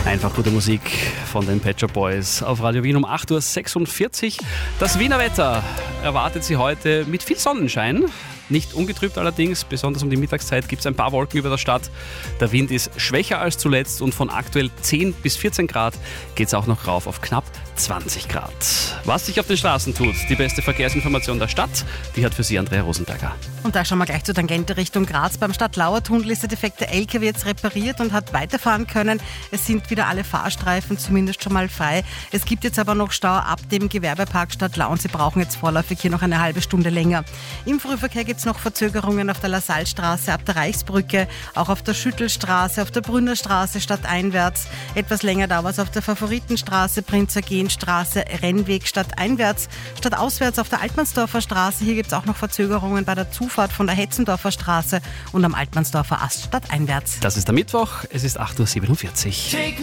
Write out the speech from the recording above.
Einfach gute Musik von den Pet Shop Boys auf Radio Wien um 8.46 Uhr. Das Wiener Wetter erwartet Sie heute mit viel Sonnenschein. Nicht ungetrübt allerdings, besonders um die Mittagszeit gibt es ein paar Wolken über der Stadt. Der Wind ist schwächer als zuletzt und von aktuell 10 bis 14 Grad geht es auch noch rauf auf knapp 20 Grad. Was sich auf den Straßen tut, die beste Verkehrsinformation der Stadt, die hat für Sie Andrea Rosenberger. Und da schauen wir gleich zur Tangente Richtung Graz. Beim Stadtlauer-Tunnel ist der defekte LKW jetzt repariert und hat weiterfahren können. Es sind wieder alle Fahrstreifen zumindest schon mal frei. Es gibt jetzt aber noch Stau ab dem Gewerbepark Stadtlau und Sie brauchen jetzt vorläufig hier noch eine halbe Stunde länger. Im Frühverkehr gibt es noch Verzögerungen auf der Lassalstraße ab der Reichsbrücke, auch auf der Schüttelstraße, auf der Brünnerstraße stadteinwärts. Etwas länger dauert es auf der Favoritenstraße, Prinzergenstraße, Rennweg stadteinwärts. Stadtauswärts auf der Altmannsdorfer Straße. Hier gibt es auch noch Verzögerungen bei der Zufahrt von der Hetzendorfer Straße und am Altmannsdorfer Ast stadteinwärts. Das ist der Mittwoch, es ist 8.47 Uhr.